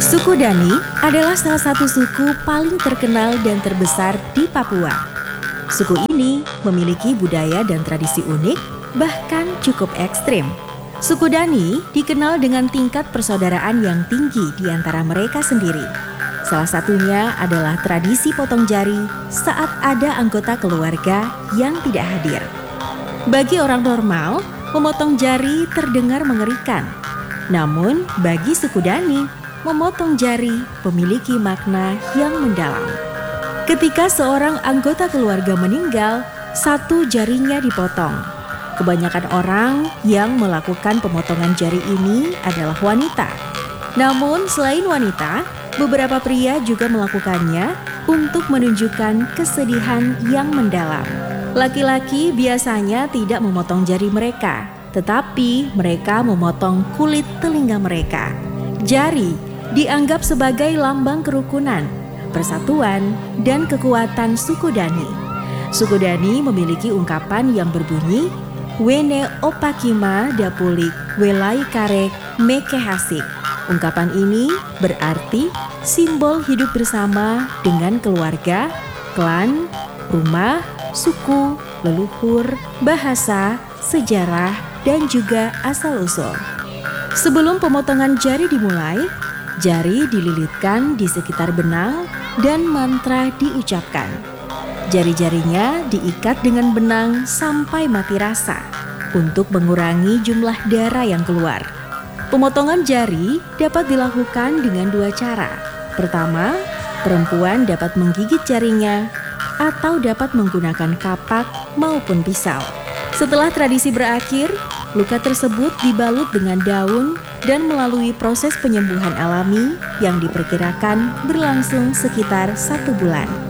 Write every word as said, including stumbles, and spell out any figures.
Suku Dani adalah salah satu suku paling terkenal dan terbesar di Papua. Suku ini memiliki budaya dan tradisi unik, bahkan cukup ekstrim. Suku Dani dikenal dengan tingkat persaudaraan yang tinggi di antara mereka sendiri. Salah satunya adalah tradisi potong jari saat ada anggota keluarga yang tidak hadir. Bagi orang normal, memotong jari terdengar mengerikan. Namun, bagi suku Dani, memotong jari memiliki makna yang mendalam. Ketika seorang anggota keluarga meninggal, satu jarinya dipotong. Kebanyakan orang yang melakukan pemotongan jari ini adalah wanita. Namun, selain wanita, beberapa pria juga melakukannya untuk menunjukkan kesedihan yang mendalam. Laki-laki biasanya tidak memotong jari mereka, tetapi mereka memotong kulit telinga mereka. Jari dianggap sebagai lambang kerukunan, persatuan, dan kekuatan suku Dani. Suku Dani memiliki ungkapan yang berbunyi, Wene opakima dapulik welai karek meke hasik. Ungkapan ini berarti simbol hidup bersama dengan keluarga, klan, rumah, suku, leluhur, bahasa, sejarah, dan juga asal-usul. Sebelum pemotongan jari dimulai, jari dililitkan di sekitar benang dan mantra diucapkan. Jari-jarinya diikat dengan benang sampai mati rasa untuk mengurangi jumlah darah yang keluar. Pemotongan jari dapat dilakukan dengan dua cara. Pertama, perempuan dapat menggigit jarinya atau dapat menggunakan kapak maupun pisau. Setelah tradisi berakhir, luka tersebut dibalut dengan daun dan melalui proses penyembuhan alami yang diperkirakan berlangsung sekitar satu bulan.